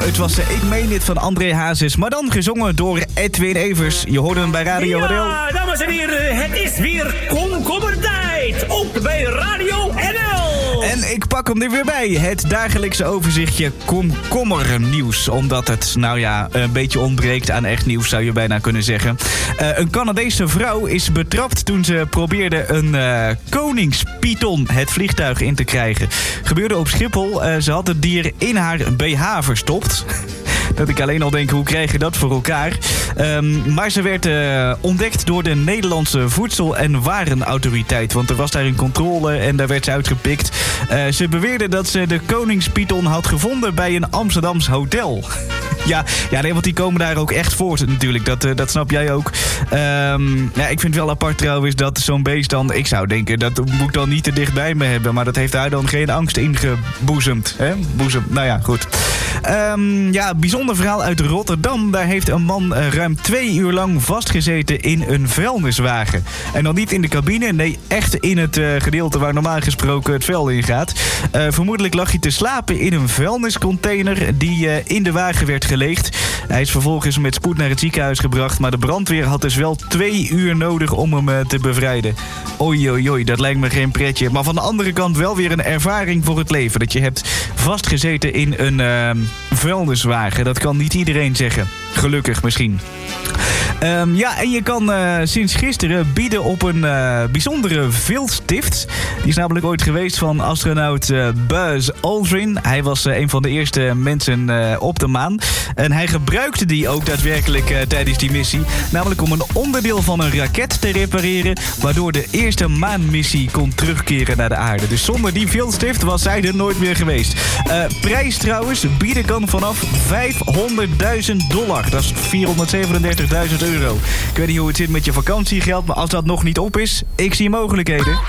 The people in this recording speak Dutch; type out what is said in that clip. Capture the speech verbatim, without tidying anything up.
Het was uh, Ik Meen Dit van André Hazes, maar dan gezongen door Edwin Evers. Je hoorde hem bij Radio Adel. Ja, dames en heren, het is weer komkommertijd. Ook bij Radio N L. En ik pak hem er weer bij. Het dagelijkse overzichtje komkommernieuws. Omdat het, nou ja, een beetje ontbreekt aan echt nieuws, zou je bijna kunnen zeggen. Uh, een Canadese vrouw is betrapt toen ze probeerde een uh, koningspython het vliegtuig in te krijgen. Gebeurde op Schiphol. Uh, ze had het dier in haar B H verstopt. Dat ik alleen al denk, hoe krijg je dat voor elkaar? Um, maar ze werd uh, ontdekt door de Nederlandse Voedsel- en Warenautoriteit. Want er was daar een controle en daar werd ze uitgepikt. Uh, ze beweerde dat ze de koningspython had gevonden bij een Amsterdams hotel. Ja, ja, nee, want die komen daar ook echt voort natuurlijk. Dat, uh, dat snap jij ook. Um, ja, ik vind het wel apart trouwens dat zo'n beest dan... Ik zou denken, dat moet ik dan niet te dicht bij me hebben. Maar dat heeft haar dan geen angst ingeboezemd. Hè? Boezem, nou ja, goed. Um, ja, bijzonder verhaal uit Rotterdam. Daar heeft een man uh, ruim twee uur lang vastgezeten in een vuilniswagen. En dan niet in de cabine, nee, echt in het uh, gedeelte waar normaal gesproken het vuil in gaat. Uh, vermoedelijk lag hij te slapen in een vuilniscontainer die uh, in de wagen werd geleegd. Hij is vervolgens met spoed naar het ziekenhuis gebracht, maar de brandweer had dus wel twee uur nodig om hem uh, te bevrijden. Oei, oei, oei, dat lijkt me geen pretje. Maar van de andere kant wel weer een ervaring voor het leven. Dat je hebt vastgezeten in een uh, vuilniswagen. Dat kan niet iedereen zeggen. Gelukkig misschien. Um, ja, en je kan uh, sinds gisteren bieden op een uh, bijzondere viltstift. Die is namelijk ooit geweest van astronaut uh, Buzz Aldrin. Hij was uh, een van de eerste mensen uh, op de maan. En hij gebruikte die ook daadwerkelijk uh, tijdens die missie. Namelijk om een onderdeel van een raket te repareren, waardoor de eerste maanmissie kon terugkeren naar de aarde. Dus zonder die viltstift was hij er nooit meer geweest. Uh, prijs trouwens, bieden kan vanaf vijfhonderdduizend dollar. Dat is vierhonderdzevenendertigduizend euro. Ik weet niet hoe het zit met je vakantiegeld, maar als dat nog niet op is, ik zie mogelijkheden.